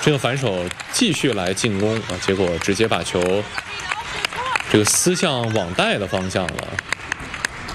这个反手继续来进攻啊，结果直接把球这个撕向网袋的方向了。